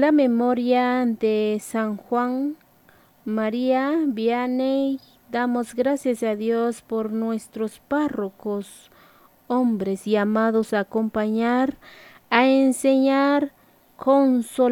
la memoria de San Juan María Vianney, damos gracias a Dios por nuestros párrocos, hombres llamados a acompañar, a enseñar, consolar